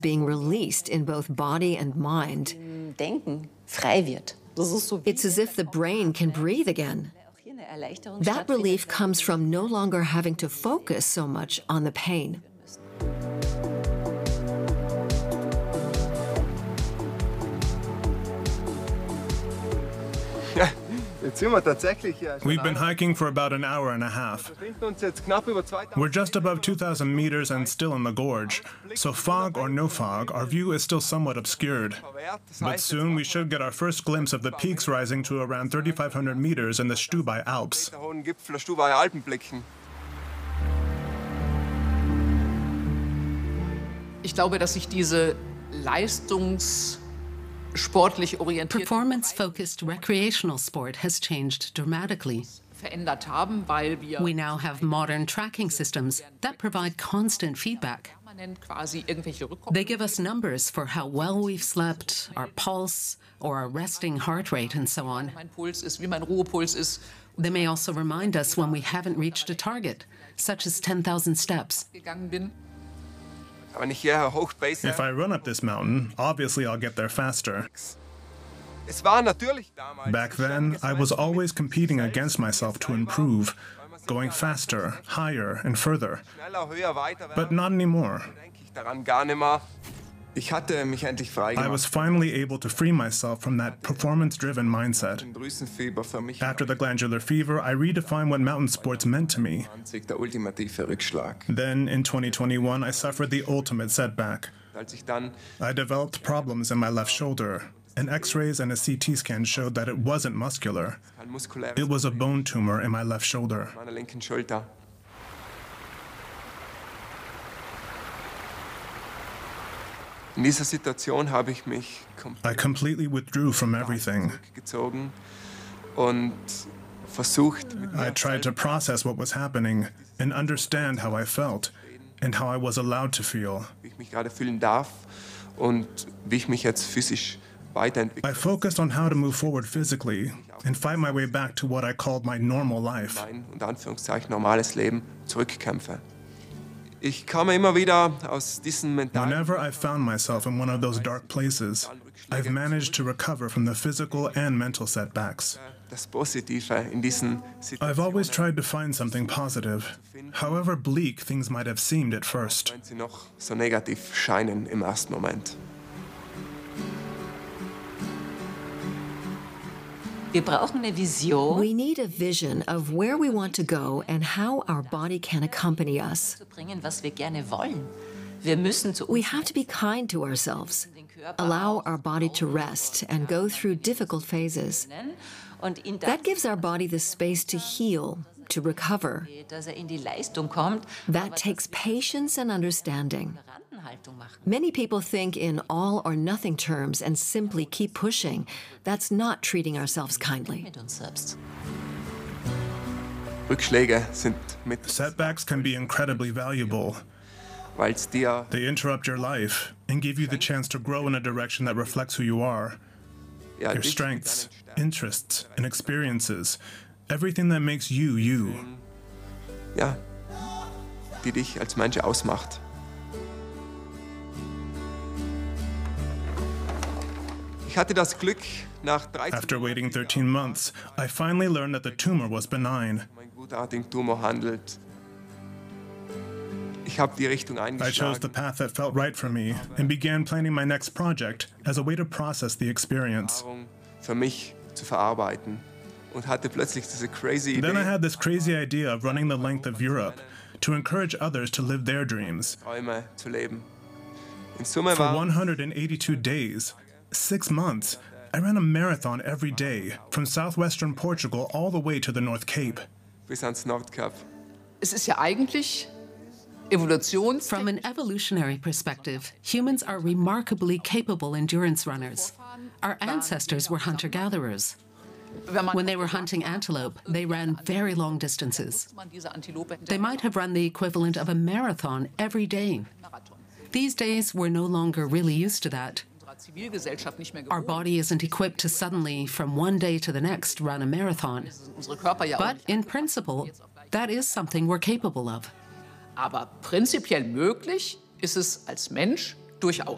being released in both body and mind. Denken frei wird. It's as if the brain can breathe again. That relief comes from no longer having to focus so much on the pain. We've been hiking for about an hour and a half. We're just above 2,000 meters and still in the gorge, so fog or no fog, our view is still somewhat obscured. But soon we should get our first glimpse of the peaks rising to around 3,500 meters in the Stubai Alps. Ich glaube, dass sich diese Performance-focused recreational sport has changed dramatically. verändert haben, weil wir We now have modern tracking systems that provide constant feedback. permanent quasi irgendwelche Rückkopplungen. They give us numbers for how well we've slept, our pulse, or our resting heart rate, and so on. Mein Puls ist, wie mein Ruhepuls ist. They may also remind us when we haven't reached a target, such as 10,000 steps. Gegangen bin. If I run up this mountain, obviously I'll get there faster. Back then, I was always competing against myself to improve, going faster, higher, and further. But not anymore. I was finally able to free myself from that performance-driven mindset. After the glandular fever, I redefined what mountain sports meant to me. Then, in 2021, I suffered the ultimate setback. I developed problems in my left shoulder. An X-rays and a CT scan showed that it wasn't muscular. It was a bone tumor in my left shoulder. I completely withdrew from everything. I tried to process what was happening and understand how I felt and how I was allowed to feel. I focused on how to move forward physically and fight my way back to what I called my normal life. Whenever I've found myself in one of those dark places, I've managed to recover from the physical and mental setbacks. I've always tried to find something positive, however bleak things might have seemed at first. Wir brauchen eine Vision, We need a vision of where we want to go and how our body can accompany us. zu bringen, was wir gerne wollen. Wir müssen zu We uns have to be kind to ourselves, allow our body to rest and go through difficult phases. nennen und ihn That gives our body the space to heal, to recover. dass in die Leistung kommt, That takes patience and understanding. Randenhaltung machen. Many people think in all or nothing terms and simply keep pushing. That's not treating ourselves kindly. Mit uns selbst. Setbacks can be incredibly valuable. They interrupt your life and give you the chance to grow in a direction that reflects who you are. Your strengths, interests, and experiences. Everything that makes you, you. Ja, die dich als Mensch ausmacht. Ich hatte das Glück, nach 13 After waiting 13 months, I finally learned that the tumor was benign. um einen gutartigen Tumor handelt. Ich habe die Richtung I chose the eingeschlagen. path that felt right for me and began planning my next project as a way to process the experience. Für mich zu verarbeiten und hatte plötzlich diese crazy Then I Idee, had this crazy idea of running the length of Europe to encourage others to live their dreams. Träume zu leben. In Summe For war 182 days, 6 months, I ran a marathon every day from southwestern Portugal all the way to the North Cape. bis ans Nordkap. Es ist ja eigentlich Evolutions. From an evolutionary perspective, humans are remarkably capable endurance runners. Our ancestors were hunter-gatherers. When they were hunting antelope, they ran very long distances. Man diese Antilope They might have run the equivalent of a marathon every day. These days, we're no longer really used to that. unserer Zivilgesellschaft nicht mehr Our gewohnt. body isn't equipped to suddenly, from one day to the next, run a marathon. Unsere Körper ja auch But nicht. in principle, that is something we're capable of. Aber prinzipiell möglich ist es als Mensch durchaus.